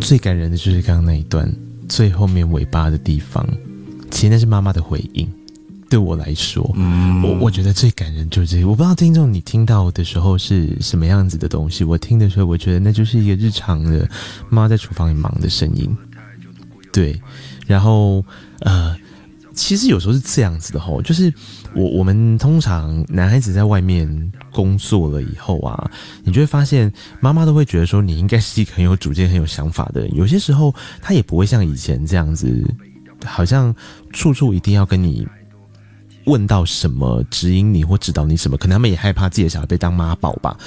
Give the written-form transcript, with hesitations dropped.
最感人的就是刚刚那一段最后面尾巴的地方，其实那是妈妈的回应。对我来说，我觉得最感人就是这个。我不知道听众你听到的时候是什么样子的东西，我听的时候，我觉得那就是一个日常的妈在厨房里忙的声音。对，然后其实有时候是这样子的吼，就是我们通常男孩子在外面工作了以后啊，你就会发现妈妈都会觉得说你应该是一个很有主见、很有想法的人。有些时候他也不会像以前这样子，好像处处一定要跟你问到什么，指引你或指导你什么，可能他们也害怕自己的小孩被当妈宝吧。